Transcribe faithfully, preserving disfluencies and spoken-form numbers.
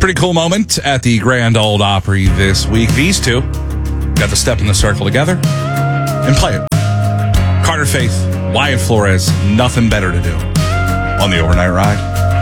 Pretty cool moment at the Grand Ole Opry this week. These two got to step in the circle together and play it. Carter Faith, Wyatt Flores, nothing better to do on the overnight ride.